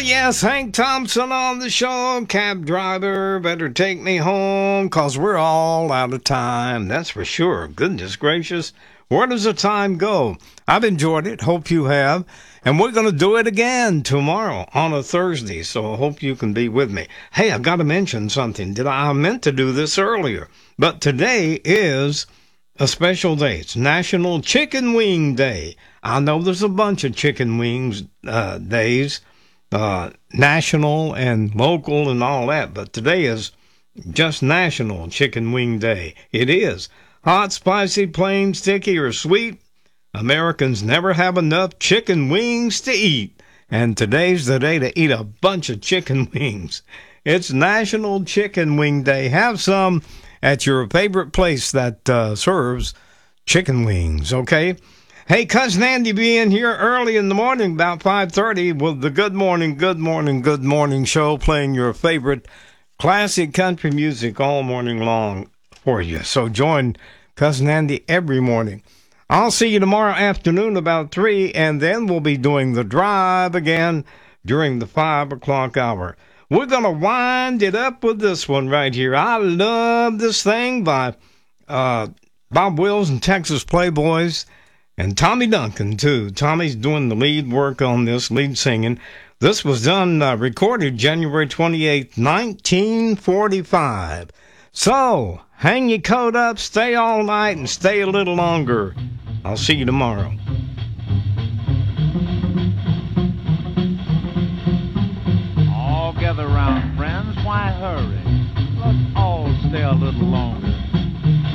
Yes, Hank Thompson on the show. Cab driver, better take me home, 'cause we're all out of time. That's for sure. Goodness gracious. Where does the time go? I've enjoyed it. Hope you have. And we're going to do it again tomorrow on a Thursday, so I hope you can be with me. Hey, I got to mention something. I meant to do this earlier, but today is a special day. It's National Chicken Wing Day. I know there's a bunch of chicken wings days, national and local and all that, but today is just National Chicken Wing Day. It is. Hot, spicy, plain, sticky, or sweet, Americans never have enough chicken wings to eat. And today's the day to eat a bunch of chicken wings. It's National Chicken Wing Day. Have some at your favorite place that serves chicken wings, okay? Hey, Cousin Andy being here early in the morning, about 5:30, with the Good Morning, Good Morning, Good Morning show, playing your favorite classic country music all morning long for you. So join Cousin Andy every morning. I'll see you tomorrow afternoon about 3, and then we'll be doing the drive again during the 5 o'clock hour. We're going to wind it up with this one right here. I love this thing by Bob Wills and Texas Playboys, and Tommy Duncan, too. Tommy's doing the lead work on this, lead singing. This was done, recorded January 28th, 1945. So, hang your coat up, stay all night, and stay a little longer. I'll see you tomorrow. All gather round, friends, why hurry? Let's all stay a little longer.